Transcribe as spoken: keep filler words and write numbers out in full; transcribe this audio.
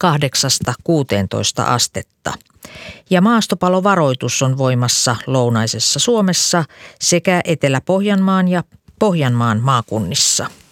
kahdeksasta kuuteentoista astetta. Ja maastopalovaroitus on voimassa lounaisessa Suomessa sekä Etelä-Pohjanmaan ja Pohjanmaan maakunnissa.